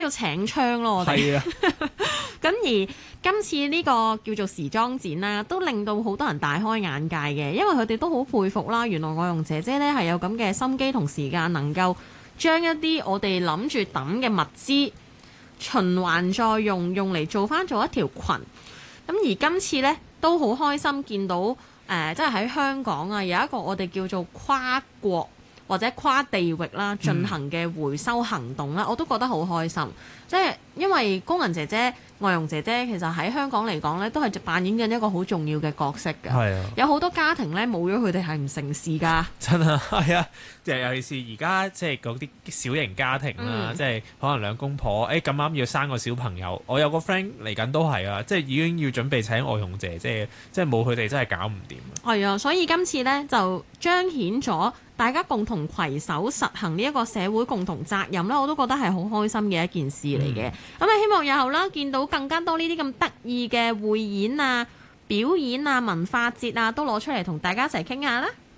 要請槍咯，我哋。 係啊， 咁而今次呢個叫做時裝展啦，都令到好多人大開眼界嘅，因為佢哋都好佩服啦。原來外傭姐姐呢係有咁嘅心機同時間，能夠將一啲我哋諗住抌嘅物資循環再用，用嚟做一條裙。咁而今次呢，都好開心見到即係喺香港啊有一個我哋叫做跨國或者跨地域啦進行嘅回收行動啦，我都覺得好開心。即係因為工人姐姐、外傭姐姐其實喺香港嚟講咧，都係扮演緊一個好重要嘅角色㗎。 係啊， 有好多家庭咧冇咗佢哋係唔成事㗎。 真啊，係啊，尤其是而家即係嗰啲小型家庭啦，即係可能兩公婆咁啱要生個小朋友。我有個 friend 嚟緊都係啊，即係已經要準備請外傭姐姐，即係冇佢哋真係搞唔掂。 係啊，所以今次咧就彰顯咗大家共同攜手實行呢一個社會共同責任啦，我都覺得係好開心嘅一件事嚟嘅。咁希望日後啦見到更加多呢啲咁得意嘅匯演啊、表演啊、文化節啊，都攞出嚟同大家一齊傾下啦。